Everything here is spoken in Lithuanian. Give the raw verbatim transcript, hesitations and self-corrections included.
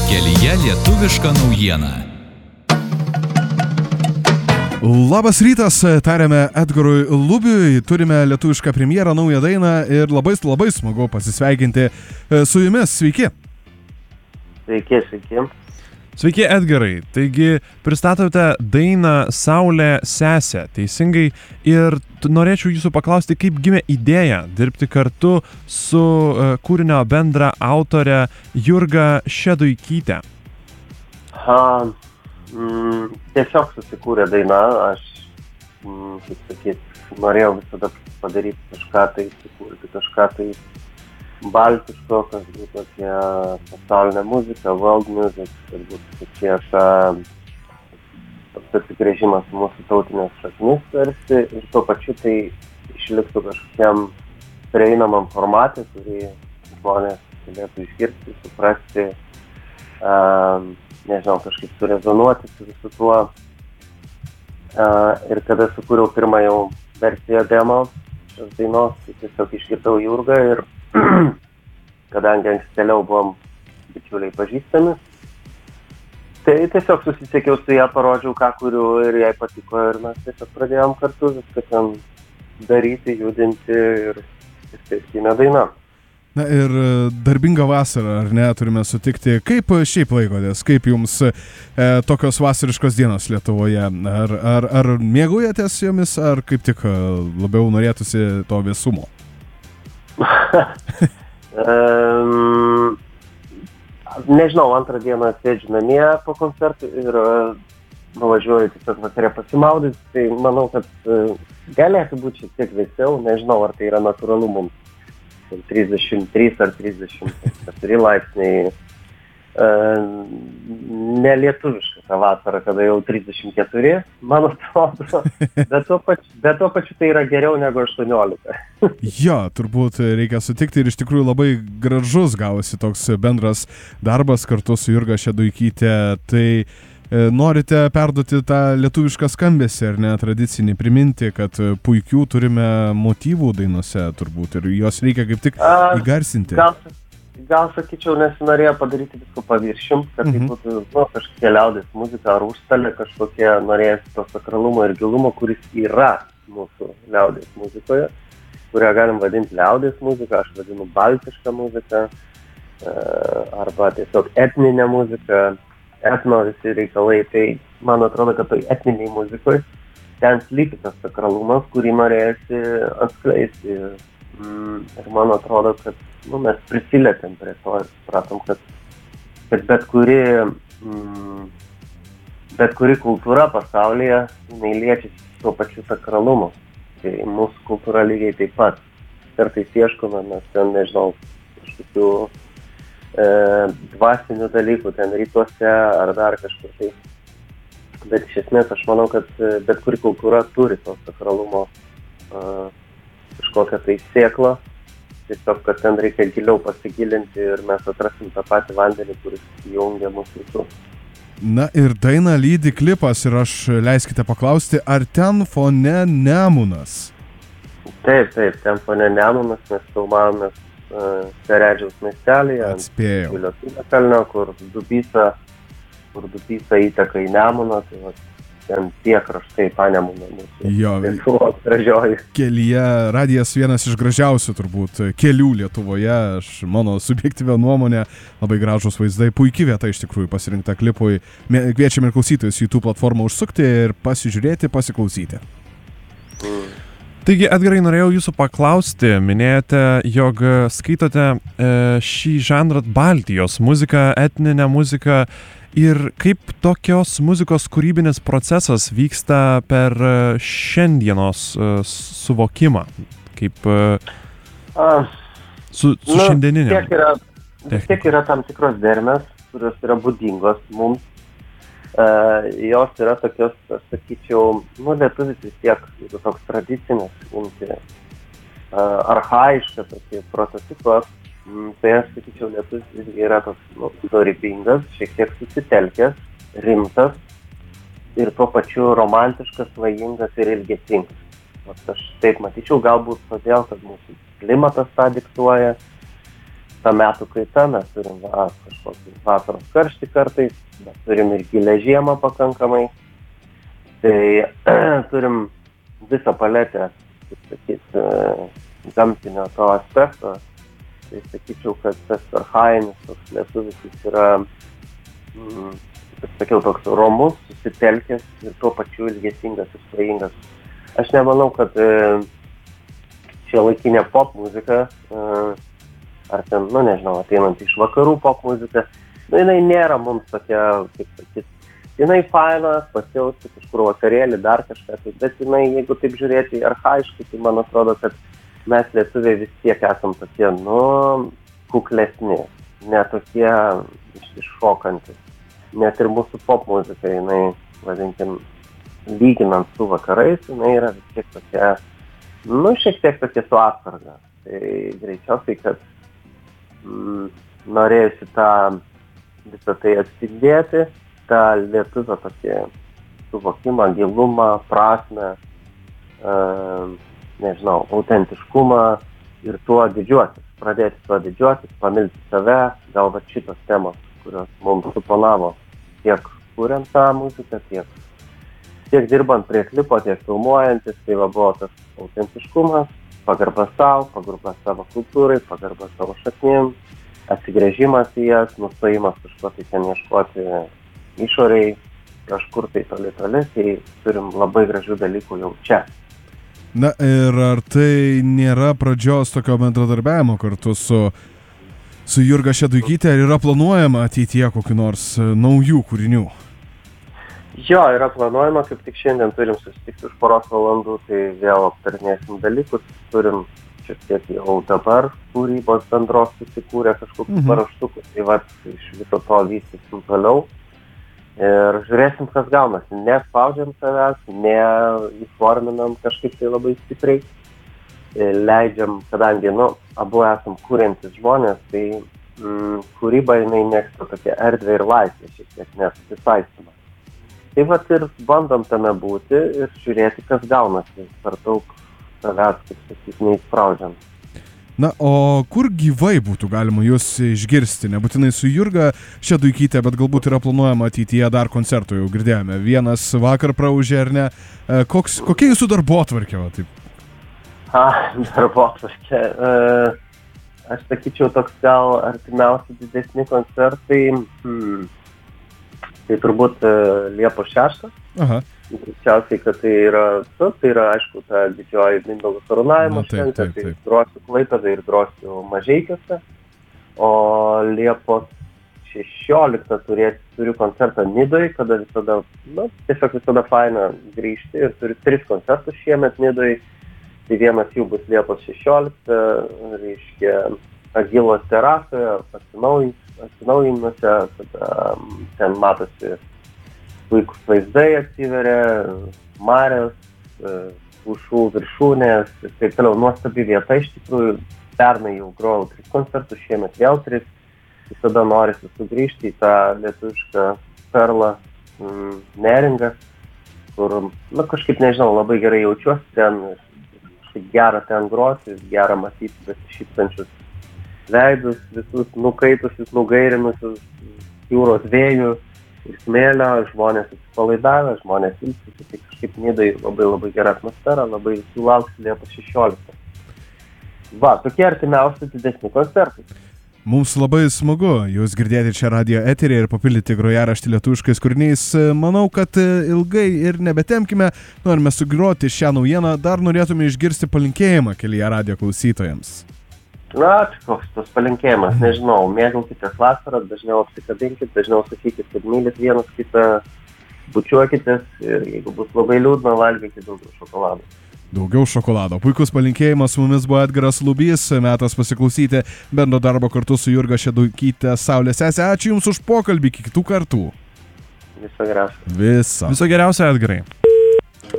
Kelyje lietuviška naujiena. Labas rytas, tariame Edgarui Lubiui, turime lietuvišką premjerą, naują dainą ir labai, labai smagu pasisveikinti su jumis. Sveiki. Sveiki, sveiki. Sveiki, Edgarai. Taigi, pristatote dainą Saulė sesė, teisingai, ir norėčiau jūsų paklausti, kaip gimė idėja dirbti kartu su kūrinio bendra autore Jurga Šeduikyte. Ha, mm, tiesiog susikūrė daina, aš, mm, kaip sakyt, norėjau visada padaryti kažką tai, sukurti kažką tai baltiško, kas būtų apie pasaulinę muziką, world music, kad būtų tokie toks atsigrėžimas į mūsų tautinės šaknis tarsi, ir tuo pačiu tai išliktų kažkokiam prieinamam formatui, kurį žmonės galėtų išgirsti, suprasti, uh, nežinau, kažkaip surezonuoti su visu tuo. Uh, ir kada sukūriau pirmą jau versiją demo šios dainos, tai tiesiog išgirdau Jurgą ir kadangi ankstėliau buvom bičiuliai pažįstami, tai tiesiog susisiekiau su ją, parodžiau, ką kuriu, ir jai patiko, ir mes tiesiog pradėjom kartu viską ten daryti, judinti, ir, ir taip gimė daina. Na ir darbinga vasara, ar ne, turime sutikti. Kaip šiaip laikotės, kaip jums e, tokios vasariškos dienos Lietuvoje? Ar, ar, ar mėgaujatės jomis, ar kaip tik labiau norėtųsi to vėsumo? um, nežinau, antrą dieną sėdžiu namie po koncertų ir uh, nuvažiuoju tiesiog vakarė pasimaudyti, tai manau, kad uh, galėtų būti šiek tiek vėsiau, nežinau, ar tai yra natūralu mums. trisdešimt trys ar trisdešimt keturi laipsniai. Uh, nelietuviška ta vasara, kada jau trisdešimt keturi, man atrodo, bet tuo pačiu, bet tuo pačiu tai yra geriau negu aštuoniolika. Jo, turbūt reikia sutikti, ir iš tikrųjų labai gražus gavosi toks bendras darbas kartu su Jurga Šeduikyte. Tai e, norite perduoti tą lietuvišką skambesį, ar ne, tradicinį, priminti, kad puikių turime motyvų dainose turbūt, ir juos reikia kaip tik A, įgarsinti. Gal, gal sakyčiau, nesinorėjo padaryti visko paviršium, kad tai būtų, nu, kažkokia liaudės muzika ar užstalė, kažkokie norėjęs to sakralumo ir gilumo, kuris yra mūsų liaudės muzikoje, kurią galim vadinti liaudės muzika, aš vadinu baltišką muziką, arba tiesiog etninę muziką, etno visi reikalai. Tai man atrodo, kad toj etniniai muzikoje ten slypi tas sakralumas, kurį norėjosi atskleisti. Ir man atrodo, kad nu, mes prisilietėm prie to ir supratom, kad, kad bet kuri mm, bet kuri kultūra pasaulyje, jinai liečiasi tuo pačiu sakralumu. Tai mūsų kultūra lygiai taip pat. Kartais ieškome, mes ten, nežinau, kažkokių e, dvasinių dalykų ten rytuose ar dar kažkur tai. Bet iš esmės aš manau, kad bet kuri kultūra turi to sakralumo e, kažkokią tai sėklą. Tiesiog, kad ten reikia giliau pasigilinti ir mes atrasim tą patį vandenį, kuris jungia mūsų visus. Na ir dainą lydi klipas, ir aš leiskite paklausti, ar ten fone Nemunas? Taip, taip, ten fone Nemunas, mes filmavomės uh, Seredžiaus miestelėje. Atspėjau. Viliotinio kalnio, kur Dubysa, kur Dubysa įteka į Nemuną, tai va, ten tie kraštai Panemuno mūsų. Jo, Lietuvos gražioji. Kelyje radijas vienas iš gražiausių turbūt kelių Lietuvoje, aš, mano subjektyvia nuomonė, labai gražus vaizdai, puikia vieta iš tikrųjų pasirinkta klipui. Kviečiame ir klausytojus YouTube platformą užsukti ir pasižiūrėti, pasiklausyti. Mm. Taigi, Edgarai, norėjau jūsų paklausti, minėjote, jog skaitote e, šį žanrą Baltijos muziką, etninę muziką, ir kaip tokios muzikos kūrybinis procesas vyksta per šiandienos uh, suvokimą, kaip uh, su, su nu, šiandieninė. Tiek yra, tiek yra tam tikros dermės, kurios yra būdingos mums. Uh, jos yra tokios, aš sakyčiau, nu, lietuvis vis tiek, jeigu toks tradicinis, imti, uh, archaiškas, tokį prototipą. Tai aš sakyčiau, lietuvis visgi yra toks nu, dorybingas, šiek tiek susitelkęs, rimtas ir tuo pačiu romantiškas, svajingas ir ilgesingas. Vat aš taip matyčiau, galbūt todėl, kad mūsų klimatas tą diktuoja, ta metų kaita, mes turim va, kažkokį vasaros karštį kartais, mes turim ir gilę žiemą pakankamai. Tai turim visą paletę, kaip sakyt, gamtinio to aspekto. Tai sakyčiau, kad tas archajinis toks lietuvis jis yra, mm, kaip sakiau, toks romus, susitelkęs ir tuo pačiu ilgesingas ir svajingas. Aš nemanau, kad e, šiuolaikinė pop muzika, e, ar ten, nu nežinau, ateinant iš vakarų pop muzika, nu jinai nėra mums tokia, kaip sakyt, jinai faina, pasijausti kažkur vakarėlį, dar kažką, tai, bet jinai, jeigu taip žiūrėti archaiškai, tai man atrodo, kad mes lietuviai vis tiek esam tokie, nu, kuklesni, ne tokie iššokantis. Net ir mūsų pop muzika, jinai, vadinkim, lyginant su vakarais, jinai yra vis tiek tokia, nu, šiek tiek tokia su atsarga. Tai greičiausiai, kad mm, norėjusi tą visą tai atspindėti, tą lietuvio tokį suvokimą, gilumą, prasmę, uh, nežinau, autentiškumą ir tuo didžiuotis. Pradėti tuo didžiuotis, pamilti save, gal va šitos temos, kurios mums suponavo tiek kuriant tą muziką, tiek, tiek dirbant prie klipo, tiek filmuojantis, tai va buvo tas autentiškumas, pagarba savo, pagarba savo kultūrai, pagarba savo šaknim, atsigręžimas į jas, nustojimas kažko tai ten ieškoti išoriai, kažkur tai toli toli, tai turim labai gražių dalykų jau čia. Na ir ar tai nėra pradžios tokio bendradarbiavimo kartu su, su Jurga Šeduikyte, ar yra planuojama ateityje kokių nors naujų kūrinių? Jo, yra planuojama, kaip tik šiandien turim susitikti už poros valandų, tai vėl aptarinėsim dalykus, turim šiek tiek jau dabar kūrybos bendros susikūrę kažkokius mhm. paraštukus, tai va iš viso to vystysim toliau. Ir žiūrėsim, kas gaunasi. Nespaudžiam savęs, neįforminam kažkaip tai labai stipriai. Leidžiam, kadangi, nu, abu esam kuriantis žmonės, tai mm, kūryba jinai mėgsta tokia erdvė ir laisvė, šiek tiek nesusisaistymą. Tai vat ir bandom tame būti ir žiūrėti, kas gaunasi. Per daug savęs, kaip sakys, neįspraudžiam. Na, o kur gyvai būtų galima jūs išgirsti? Nebūtinai su Jurga Šeduikyte, bet galbūt yra planuojama ateityje dar koncertų, jau girdėjome. Vienas vakar praūžė, ar ne? Koks, kokia jūsų darbotvarkė, va taip? A, darbotvarkė. E, aš sakyčiau, toks gal artimiausi didesni koncertai. Hmm. Tai turbūt e, Liepos šeštą. Aha. Greičiausiai, kad tai yra, nu, tai yra, aišku, ta didžioji Mindaugo karūnavimo šventė, tai grosiu Klaipėdoje ir grosiu Mažeikiuose, o Liepos šešioliktą turėti, turiu koncertą Nidoje, kada visada, nu, tiesiog visada faina grįžti ir turiu tris koncertus šiemet Nidoje, tai vienas jų bus Liepos šešioliktą, reiškia, Agilos terasoje, atsinaujinuose, tada ten matosi puikus vaizdai atsiveria, marės, pušų viršūnės ir taip toliau. Nuostabi vieta iš tikrųjų. Pernai jau grojau tris koncertus, šiemet vėl tris. Visada norisi sugrįžti į tą lietuvišką perlą mm, Neringą, kur, na kažkaip nežinau, labai gerai jaučiuosi ten, kažkaip gera ten groti, gera matyti besišypsančius veidus, visus nukaitusius, nugairinusius jūros vėjų ir smėlio, žmonės atsipalaidavę, žmonės ilsisi, tai kažkaip Nidai labai labai gera atmosfera, labai visų lauksiu Liepos šešioliktą. Va, tokie artimiausi didesni koncertai. Mums labai smagu jūs girdėti čia radijo eterį ir papildyti grojaraštį lietuviškais kūriniais. Manau, kad ilgai ir nebetempkime, norime sugroti šią naujieną, dar norėtume išgirsti palinkėjimą kelyje radijo klausytojams. Na, koks tas palinkėjimas, nežinau, mėgaukitės vasarą, dažniau apsikabinkit, dažniau sakykit, kad mylit vienas kitą, bučiuokitės ir jeigu bus labai liūdna, valgykit daugiau šokolado. Daugiau šokolado. Puikus palinkėjimas, su mumis buvo Edgaras Lubys, metas pasiklausyti bendro darbo kartu su Jurga Šeduikyte Saulės sesė. Ačiū Jums už pokalbį, iki kitų kartų. Viso geriausio. Viso. Viso geriausio, Edgarai.